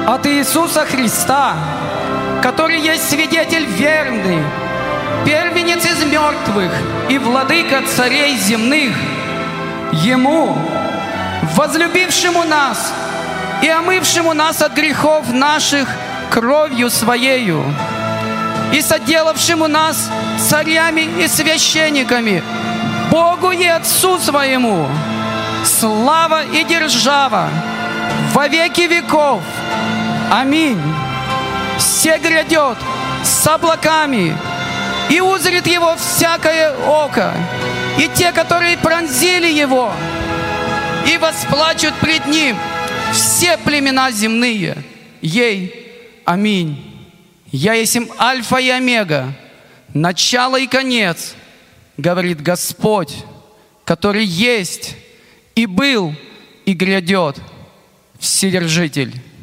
от Иисуса Христа, который есть свидетель верный, первенец из мертвых и владыка царей земных, Ему, возлюбившему нас и омывшему нас от грехов наших кровью Своею, и соделавшему нас царями и священниками, Богу и Отцу Своему, слава и держава во веки веков. Аминь. Се грядет с облаками, и узрит Его всякое око, и те, которые пронзили Его, и восплачут пред Ним все племена земные. Ей аминь. Я есть Альфа и Омега, начало и конец, говорит Господь, который есть и был и грядет, Вседержитель.